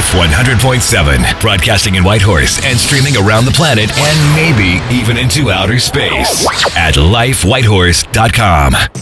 Life 100.7, broadcasting in Whitehorse and streaming around the planet and maybe even into outer space at lifewhitehorse.com.